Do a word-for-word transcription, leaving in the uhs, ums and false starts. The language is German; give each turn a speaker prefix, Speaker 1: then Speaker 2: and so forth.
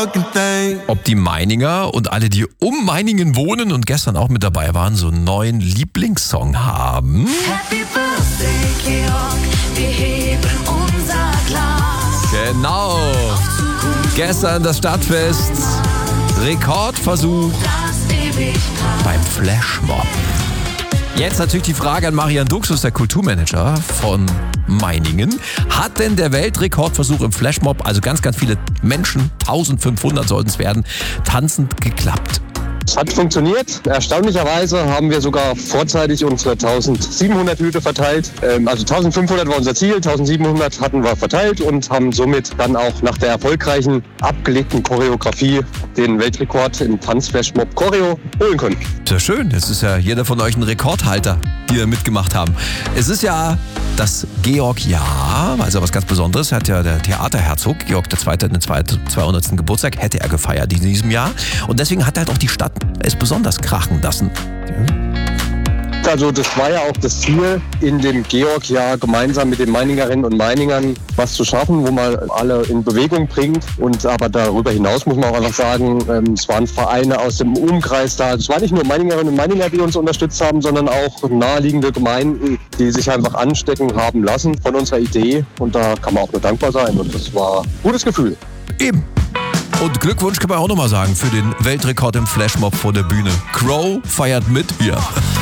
Speaker 1: Ob die Meininger und alle, die um Meiningen wohnen und gestern auch mit dabei waren, so einen neuen Lieblingssong haben.
Speaker 2: Happy Birthday, Georg, wir heben unser Glas.
Speaker 1: Genau. Gestern das Stadtfest. Rekordversuch beim Flashmob. Jetzt natürlich die Frage an Marian Duxus, der Kulturmanager von Meiningen. Hat denn der Weltrekordversuch im Flashmob, also ganz, ganz viele Menschen, eintausendfünfhundert sollten es werden, tanzend geklappt?
Speaker 3: Es hat funktioniert. Erstaunlicherweise haben wir sogar vorzeitig unsere eintausendsiebenhundert Hüte verteilt. Ähm, also eintausendfünfhundert war unser Ziel, eintausendsiebenhundert hatten wir verteilt und haben somit dann auch nach der erfolgreichen abgelegten Choreografie den Weltrekord im Tanzflashmob Choreo holen können.
Speaker 1: Sehr schön. Jetzt ist ja jeder von euch ein Rekordhalter, die da mitgemacht haben. Es ist ja das Georg-Jahr, also was ganz Besonderes. Hat ja der Theaterherzog, Georg der Zweite, den zweihundertsten Geburtstag, hätte er gefeiert in diesem Jahr. Und deswegen hat halt auch die Stadt es besonders krachen lassen.
Speaker 3: Also das war ja auch das Ziel, in dem Georg-Jahr gemeinsam mit den Meiningerinnen und Meiningern was zu schaffen, wo man alle in Bewegung bringt. Und aber darüber hinaus muss man auch einfach sagen, ähm, es waren Vereine aus dem Umkreis da. Es waren nicht nur Meiningerinnen und Meininger, die uns unterstützt haben, sondern auch naheliegende Gemeinden, die sich einfach anstecken haben lassen von unserer Idee. Und da kann man auch nur dankbar sein. Und das war ein gutes Gefühl.
Speaker 1: Eben. Und Glückwunsch kann man auch nochmal sagen für den Weltrekord im Flashmob vor der Bühne. Crow feiert mit hier.